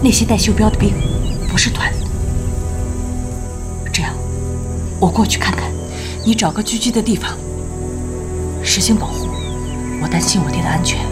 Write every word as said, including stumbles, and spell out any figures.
那些带袖标的兵不是团的。这样，我过去看看，你找个聚居的地方，实行保护。我担心我爹的安全。